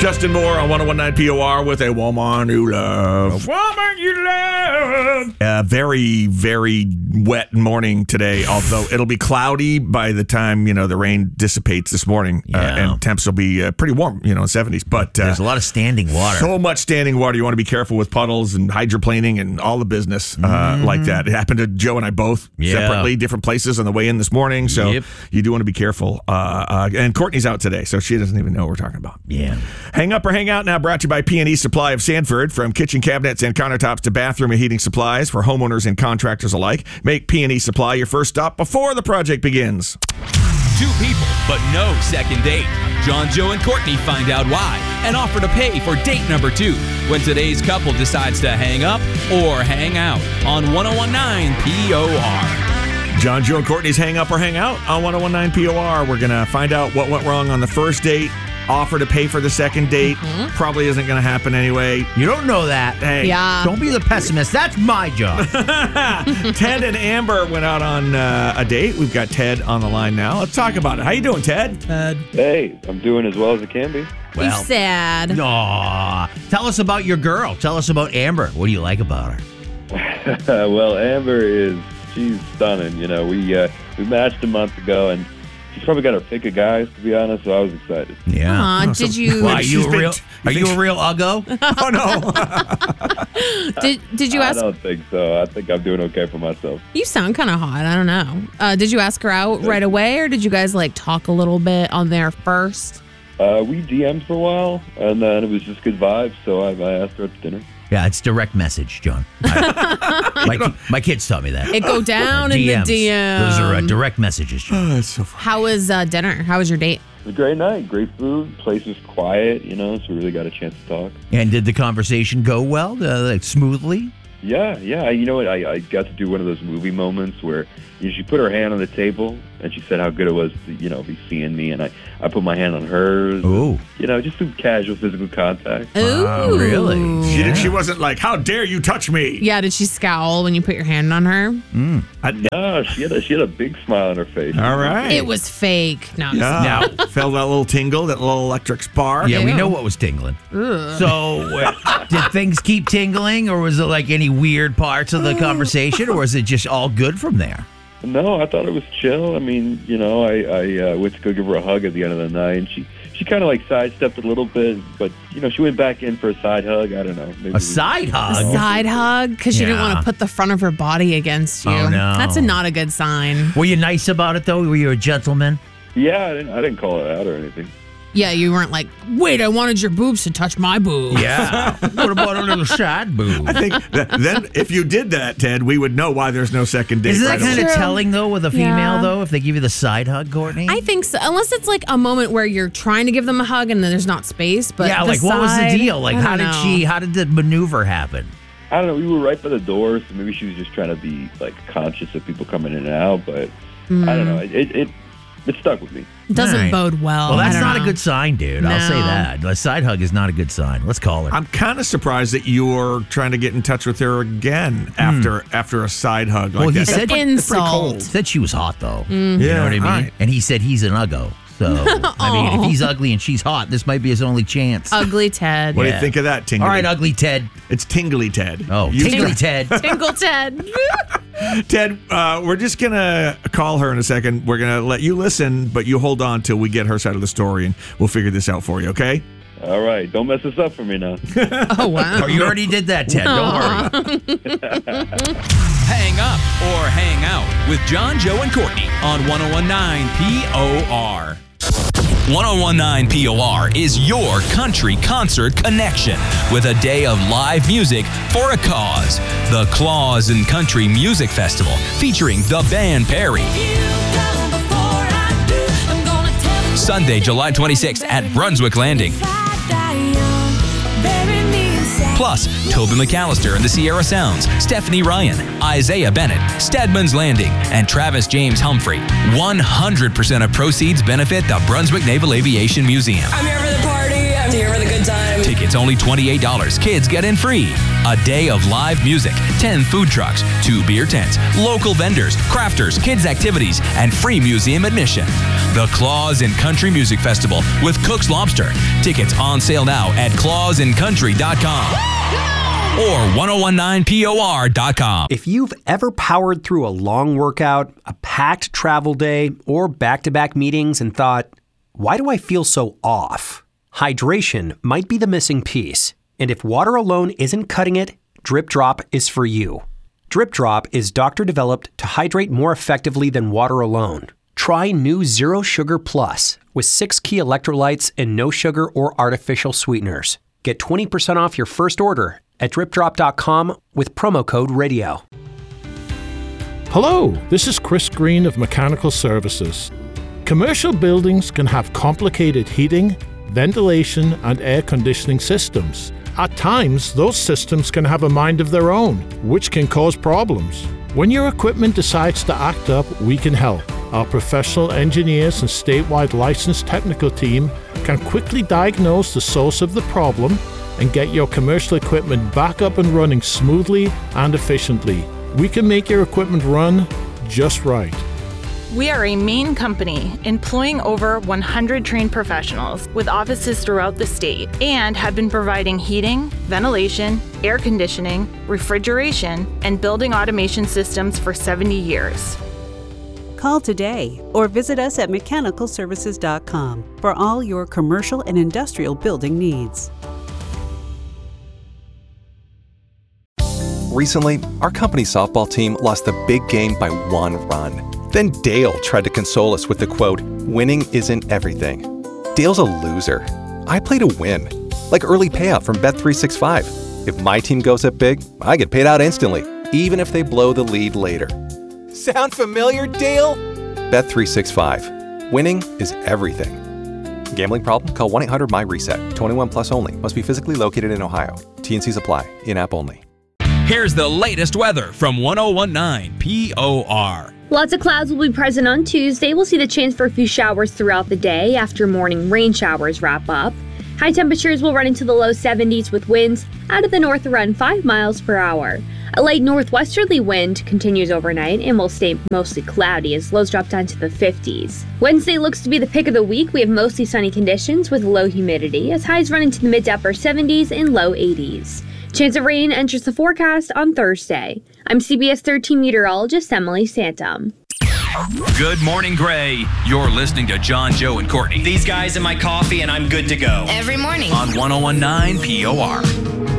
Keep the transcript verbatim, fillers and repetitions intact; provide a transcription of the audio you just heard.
Justin Moore on one oh one point nine P O R with a Woman You Love. Woman You Love. A very, very wet morning today, although it'll be cloudy by the time, you know, the rain dissipates this morning. Yeah. Uh, and temps will be uh, pretty warm, you know, seventies. But uh, there's a lot of standing water. So much standing water. You want to be careful with puddles and hydroplaning and all the business uh, mm. like that. It happened to Joe and I both yeah. separately, different places on the way in this morning. So yep. you do want to be careful. Uh, uh, and Courtney's out today, so she doesn't even know what we're talking about. Yeah. Hang up or hang out now, brought to you by P and E Supply of Sanford. From kitchen cabinets and countertops to bathroom and heating supplies for homeowners and contractors alike. Make P and E Supply your first stop before the project begins. Two people, but no second date. John, Joe, and Courtney find out why and offer to pay for date number two when today's couple decides to hang up or hang out on one oh one point nine P O R. John, Joe, and Courtney's Hang Up or Hang Out on one oh one point nine P O R. We're going to find out what went wrong on the first date. Offer to pay for the second date. Mm-hmm. Probably isn't going to happen anyway. You don't know that. Hey, yeah. Don't be the pessimist. That's my job. Ted and Amber went out on uh, a date. We've got Ted on the line now. Let's talk about it. How you doing, Ted? Ted. Hey, I'm doing as well as I can be. Well, you sad. Aw. Tell us about your girl. Tell us about Amber. What do you like about her? Well, Amber is, she's stunning. You know, we uh, we matched a month ago, and she's probably got her pick of guys, to be honest, so I was excited. Yeah. Uh, oh, did so, you... Well, are you a real, t- are you a real uggo? Oh, no. did Did you ask... I don't think so. I think I'm doing okay for myself. You sound kind of hot. I don't know. Uh, did you ask her out right away, or did you guys, like, talk a little bit on there first? Uh, we D M'd for a while, and then it was just good vibes, so I, I asked her out to dinner. Yeah, it's direct message, John. I, my, my kids taught me that. It go down in the D M. Those are uh, direct messages, John. Oh, that's so funny. How was uh, dinner? How was your date? It was a great night, great food. Place was quiet, you know, so we really got a chance to talk. And did the conversation go well, uh, like smoothly? Yeah, yeah. You know what? I, I got to do one of those movie moments where you know, she put her hand on the table and she said how good it was to, you know, be seeing me, and I, I put my hand on hers. Ooh. You know, just some casual physical contact. Ooh. Wow, really? She, Yeah. she wasn't like, how dare you touch me? Yeah, did she scowl when you put your hand on her? Mm. I, No, she had a, she had a big smile on her face. all right. It was fake. No. Yeah. Felt that little tingle, that little electric spark. Yeah, we Ew. know what was tingling. Ugh. So, uh, did things keep tingling, or was it like any weird parts of the conversation, or was it just all good from there? No, I thought it was chill. I mean, you know, I, I uh, went to go give her a hug at the end of the night, and she, she kind of like sidestepped a little bit, but, you know, she went back in for a side hug. I don't know. Maybe A side hug? A side hug? Because she didn't Yeah. want to put the front of her body against you. Oh, no. That's a, not a good sign. Were you nice about it, though? Were you a gentleman? Yeah, I didn't, I didn't call her out or anything. Yeah, you weren't like, wait, I wanted your boobs to touch my boobs. Yeah. What about a little side boob? I think that, then if you did that, Ted, we would know why there's no second date. Isn't that right kind away. of True. telling, though, with a female, Yeah. though, if they give you the side hug, Courtney? I think so. Unless it's like a moment where you're trying to give them a hug and then there's not space. But yeah, the like, what was the side, deal? Like, I how don't did know. she, how did the maneuver happen? I don't know. We were right by the door, so maybe she was just trying to be, like, conscious of people coming in and out, but Mm. I don't know. It, it, it stuck with me. It doesn't All right. bode well. Well, I that's don't not know. a good sign, dude. I'll say No. that. A side hug is not a good sign. Let's call her. I'm kind of surprised that you're trying to get in touch with her again after after a side hug like Well, he that. said- That's pretty- that's pretty Insult. cold. Said she was hot, though. Mm. You Yeah, know what I mean? right. And he said he's an uggo. So, I mean, if he's ugly and she's hot, this might be his only chance. Ugly Ted. What do Yeah. you think of that, Tingly? All right, ugly Ted. It's Tingly Ted. Oh, You tingly start- Ted. Tinkle Ted. Ted, uh, we're just going to call her in a second. We're going to let you listen, but you hold on till we get her side of the story, and we'll figure this out for you, okay? All right. Don't mess this up for me now. Oh, wow. Oh, you already did that, Ted. Don't worry. Hang up or hang out with John, Joe, and Courtney on one oh one point nine P O R. one oh one point nine P O R is your country concert connection with a day of live music for a cause. The Claws and Country Music Festival featuring the band Perry. Sunday, July twenty-sixth at Brunswick Landing. Plus, Toby McAllister and the Sierra Sounds, Stephanie Ryan, Isaiah Bennett, Stedman's Landing, and Travis James Humphrey. one hundred percent of proceeds benefit the Brunswick Naval Aviation Museum. I'm here for the party. I'm here for the good time. Tickets only twenty-eight dollars. Kids get in free. A day of live music, ten food trucks, two beer tents, local vendors, crafters, kids' activities, and free museum admission. The Claus in Country Music Festival with Cook's Lobster. Tickets on sale now at claus in country dot com or ten nineteen P O R dot com. If you've ever powered through a long workout, a packed travel day, or back-to-back meetings and thought, why do I feel so off? Hydration might be the missing piece. And if water alone isn't cutting it, Drip Drop is for you. Drip Drop is doctor-developed to hydrate more effectively than water alone. Try new Zero Sugar Plus with six key electrolytes and no sugar or artificial sweeteners. Get twenty percent off your first order at drip drop dot com with promo code radio. Hello, this is Chris Green of Mechanical Services. Commercial buildings can have complicated heating, ventilation, and air conditioning systems. At times, those systems can have a mind of their own, which can cause problems. When your equipment decides to act up, we can help. Our professional engineers and statewide licensed technical team can quickly diagnose the source of the problem and get your commercial equipment back up and running smoothly and efficiently. We can make your equipment run just right. We are a Maine company employing over one hundred trained professionals with offices throughout the state and have been providing heating, ventilation, air conditioning, refrigeration, and building automation systems for seventy years. Call today or visit us at mechanical services dot com for all your commercial and industrial building needs. Recently, our company softball team lost the big game by one run. Then Dale tried to console us with the quote, "Winning isn't everything." Dale's a loser. I play to win, like early payout from Bet three sixty-five. If my team goes up big, I get paid out instantly, even if they blow the lead later. Sound familiar, Dale? Bet three sixty-five. Winning is everything. Gambling problem? Call one eight hundred M Y reset. twenty-one plus only. Must be physically located in Ohio. T and Cs apply. In-app only. Here's the latest weather from ten nineteen P O R. Lots of clouds will be present on Tuesday. We'll see the chance for a few showers throughout the day after morning rain showers wrap up. High temperatures will run into the low seventies with winds out of the north around five miles per hour. A light northwesterly wind continues overnight and will stay mostly cloudy as lows drop down to the fifties. Wednesday looks to be the pick of the week. We have mostly sunny conditions with low humidity as highs run into the mid to upper seventies and low eighties. Chance of rain enters the forecast on Thursday. I'm C B S thirteen meteorologist Emily Santum. Good morning, Gray. You're listening to John, Joe, and Courtney. These guys in my coffee and I'm good to go. Every morning. On ten nineteen P O R.